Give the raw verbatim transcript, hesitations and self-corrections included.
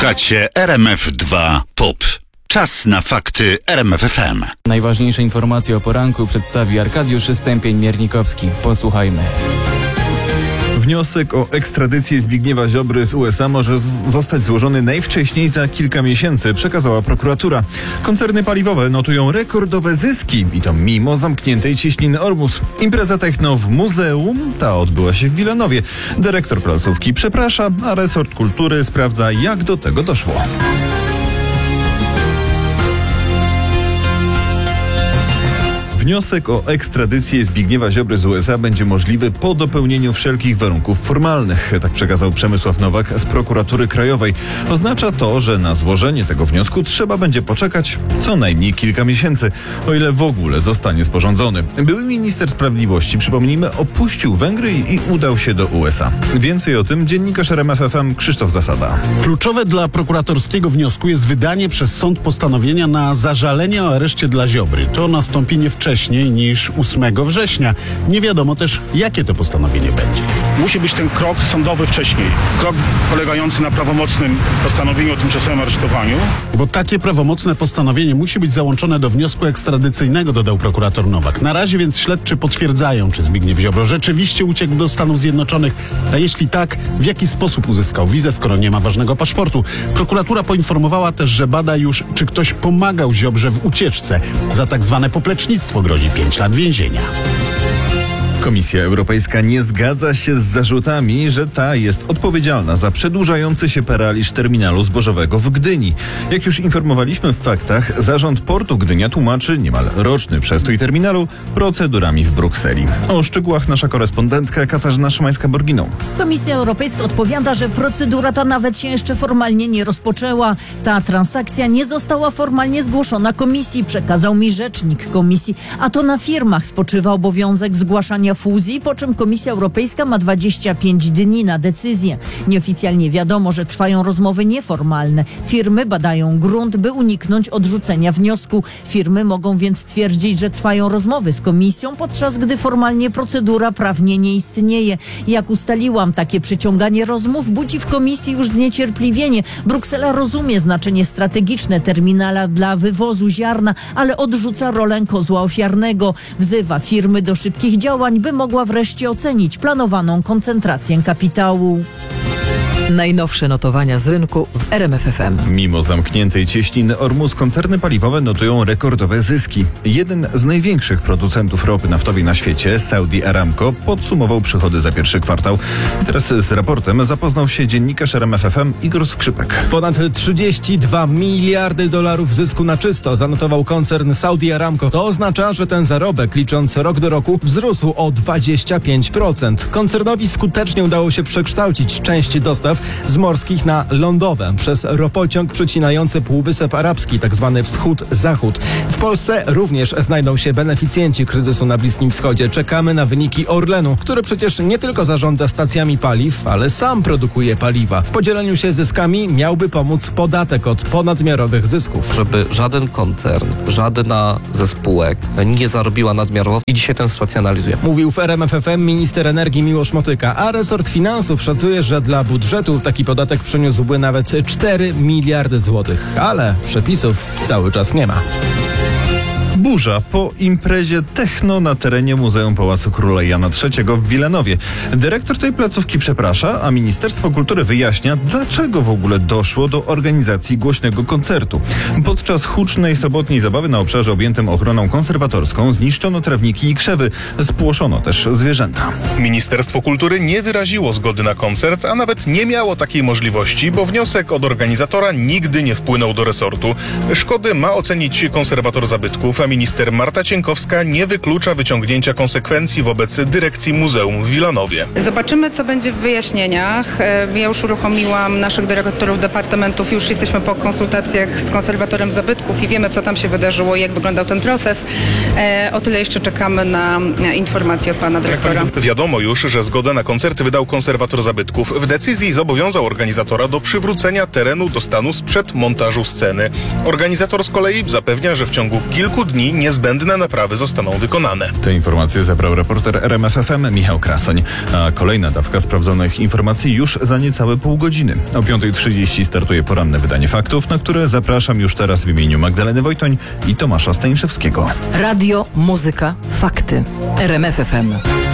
Słuchacie R M F dwa Pop. Czas na fakty R M F F M. Najważniejsze informacje o poranku przedstawi Arkadiusz Stępień-Miernikowski. Posłuchajmy. Wniosek o ekstradycję Zbigniewa Ziobry z U S A może z- zostać złożony najwcześniej za kilka miesięcy, przekazała prokuratura. Koncerny paliwowe notują rekordowe zyski i to mimo zamkniętej cieśniny Ormus. Impreza techno w muzeum, ta odbyła się w Wilanowie. Dyrektor placówki przeprasza, a resort kultury sprawdza, jak do tego doszło. Wniosek o ekstradycję Zbigniewa Ziobry z U S A będzie możliwy po dopełnieniu wszelkich warunków formalnych. Tak przekazał Przemysław Nowak z Prokuratury Krajowej. Oznacza to, że na złożenie tego wniosku trzeba będzie poczekać co najmniej kilka miesięcy, o ile w ogóle zostanie sporządzony. Były minister sprawiedliwości, przypomnijmy, opuścił Węgry i udał się do U S A. Więcej o tym dziennikarz R M F F M Krzysztof Zasada. Kluczowe dla prokuratorskiego wniosku jest wydanie przez sąd postanowienia na zażalenie o areszcie dla Ziobry. To nastąpi nie wcześniej niż ósmego września. Nie wiadomo też, jakie to postanowienie będzie. Musi być ten krok sądowy wcześniej. Krok polegający na prawomocnym postanowieniu o tymczasowym aresztowaniu. Bo takie prawomocne postanowienie musi być załączone do wniosku ekstradycyjnego, dodał prokurator Nowak. Na razie więc śledczy potwierdzają, czy Zbigniew Ziobro rzeczywiście uciekł do Stanów Zjednoczonych, a jeśli tak, w jaki sposób uzyskał wizę, skoro nie ma ważnego paszportu. Prokuratura poinformowała też, że bada już, czy ktoś pomagał Ziobrze w ucieczce. Za tak zwane poplecznictwo grozi pięć lat więzienia. Komisja Europejska nie zgadza się z zarzutami, że ta jest odpowiedzialna za przedłużający się paraliż terminalu zbożowego w Gdyni. Jak już informowaliśmy w faktach, zarząd portu Gdynia tłumaczy niemal roczny przestój terminalu procedurami w Brukseli. O szczegółach nasza korespondentka Katarzyna Szymańska-Borginą. Komisja Europejska odpowiada, że procedura ta nawet się jeszcze formalnie nie rozpoczęła. Ta transakcja nie została formalnie zgłoszona komisji, przekazał mi rzecznik komisji. A to na firmach spoczywa obowiązek zgłaszania fuzji, po czym Komisja Europejska ma dwadzieścia pięć dni na decyzję. Nieoficjalnie wiadomo, że trwają rozmowy nieformalne. Firmy badają grunt, by uniknąć odrzucenia wniosku. Firmy mogą więc twierdzić, że trwają rozmowy z komisją, podczas gdy formalnie procedura prawnie nie istnieje. Jak ustaliłam, takie przyciąganie rozmów budzi w komisji już zniecierpliwienie. Bruksela rozumie znaczenie strategiczne terminala dla wywozu ziarna, ale odrzuca rolę kozła ofiarnego. Wzywa firmy do szybkich działań, by mogła wreszcie ocenić planowaną koncentrację kapitału. Najnowsze notowania z rynku w R M F F M. Mimo zamkniętej cieśniny Ormus koncerny paliwowe notują rekordowe zyski. Jeden z największych producentów ropy naftowej na świecie, Saudi Aramco, podsumował przychody za pierwszy kwartał. Teraz z raportem zapoznał się dziennikarz R M F F M Igor Skrzypek. Ponad trzydzieści dwa miliardy dolarów zysku na czysto zanotował koncern Saudi Aramco. To oznacza, że ten zarobek, licząc rok do roku, wzrósł o dwadzieścia pięć procent. Koncernowi skutecznie udało się przekształcić część dostaw z morskich na lądowe przez ropociąg przecinający Półwysep Arabski, tzw. wschód-zachód. W Polsce również znajdą się beneficjenci kryzysu na Bliskim Wschodzie. Czekamy na wyniki Orlenu, który przecież nie tylko zarządza stacjami paliw, ale sam produkuje paliwa. W podzieleniu się zyskami miałby pomóc podatek od ponadmiarowych zysków. Żeby żaden koncern, żadna ze spółek nie zarobiła nadmiarowo i dzisiaj tę sytuację analizuje. Mówił w R M F F M minister energii Miłosz Motyka, a resort finansów szacuje, że dla budżetu taki podatek przyniósłby nawet cztery miliardy złotych, ale przepisów cały czas nie ma. Burza po imprezie techno na terenie Muzeum Pałacu Króla Jana trzeciego w Wilanowie. Dyrektor tej placówki przeprasza, a Ministerstwo Kultury wyjaśnia, dlaczego w ogóle doszło do organizacji głośnego koncertu. Podczas hucznej sobotniej zabawy na obszarze objętym ochroną konserwatorską zniszczono trawniki i krzewy. Spłoszono też zwierzęta. Ministerstwo Kultury nie wyraziło zgody na koncert, a nawet nie miało takiej możliwości, bo wniosek od organizatora nigdy nie wpłynął do resortu. Szkody ma ocenić konserwator zabytków, a minister Marta Cienkowska nie wyklucza wyciągnięcia konsekwencji wobec dyrekcji Muzeum w Wilanowie. Zobaczymy, co będzie w wyjaśnieniach. Ja już uruchomiłam naszych dyrektorów departamentów, już jesteśmy po konsultacjach z konserwatorem zabytków i wiemy, co tam się wydarzyło i jak wyglądał ten proces. O tyle jeszcze czekamy na informacje od pana dyrektora. Wiadomo już, że zgodę na koncert wydał konserwator zabytków. W decyzji zobowiązał organizatora do przywrócenia terenu do stanu sprzed montażu sceny. Organizator z kolei zapewnia, że w ciągu kilku dni dni niezbędne naprawy zostaną wykonane. Te informacje zebrał reporter R M F F M Michał Krasoń. A kolejna dawka sprawdzonych informacji już za niecałe pół godziny. O piąta trzydzieści startuje poranne wydanie faktów, na które zapraszam już teraz w imieniu Magdaleny Wojtoń i Tomasza Staniszewskiego. Radio, muzyka, fakty. R M F F M.